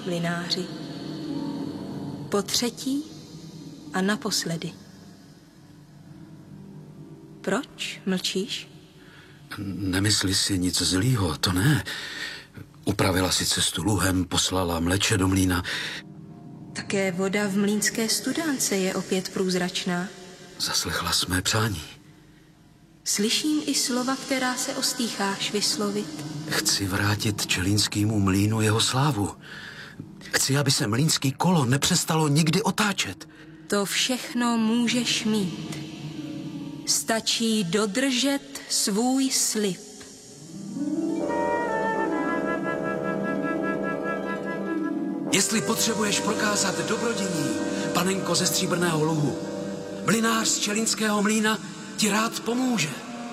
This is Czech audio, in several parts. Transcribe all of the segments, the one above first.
mlynáři. Po třetí a naposledy. Proč mlčíš? Nemyslí si nic zlýho, to ne. Upravila si cestu luhem, poslala mleče do mlýna. Také voda v mlýnské studánce je opět průzračná. Zaslechla jsme přání. Slyším i slova, která se ostýcháš vyslovit. Chci vrátit čelínskému mlýnu jeho slávu. Chci, aby se mlýnský kolo nepřestalo nikdy otáčet. To všechno můžeš mít. Stačí dodržet svůj slib. Jestli potřebuješ prokázat dobrodění, panenko ze Stříbrného luhu, mlynář z čelínského mlýna ti rád pomůže.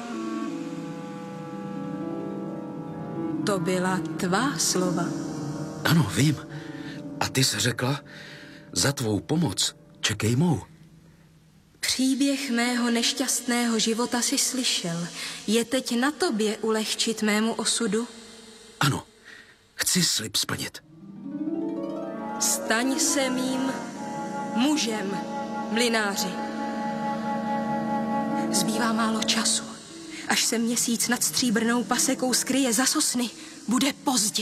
To byla tvá slova. Ano, vím. A ty jsi řekla, za tvou pomoc čekej mou. Příběh mého nešťastného života si slyšel. Je teď na tobě ulehčit mému osudu? Ano, chci slib splnit. Staň se mým mužem, mlynáři. Zbývá málo času. Až se měsíc nad stříbrnou pasekou skryje za sosny, bude pozdě.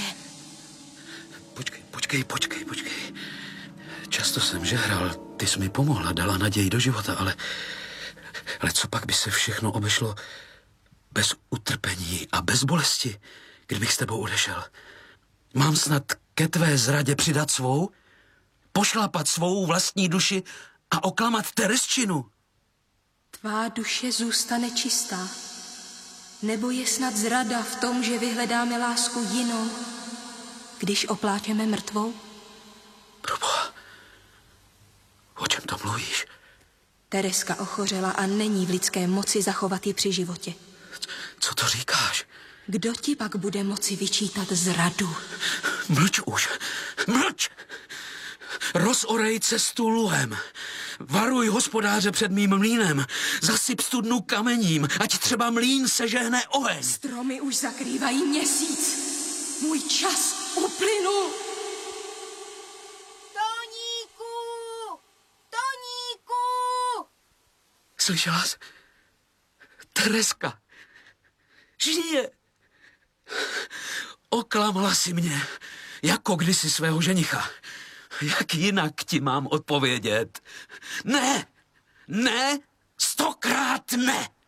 Počkej. Často jsem žehral, ty jsi mi pomohla, dala naději do života, ale co pak by se všechno obešlo bez utrpení a bez bolesti, kdybych s tebou odešel? Mám snad ke tvé zradě přidat svou? Pošlapat svou vlastní duši a oklamat Terezčinu? Tvá duše zůstane čistá. Nebo je snad zrada v tom, že vyhledáme lásku jinou, když opláčeme mrtvou? Proboha, o čem to mluvíš? Tereska ochořela a není v lidské moci zachovat ji při životě. Co to říkáš? Kdo ti pak bude moci vyčítat zradu? Mlč už, mlč! Rozorej cestu luhem. Varuj hospodáře před mým mlýnem. Zasyp studnu kamením, ať třeba mlýn sežehne oheň. Stromy už zakrývají měsíc. Můj čas uplynul. Toníku! Slyšela jsi? Tereska žije. Oklamala si mě, jako kdysi svého ženicha. Jak jinak ti mám odpovědět? Ne, 100krát ne!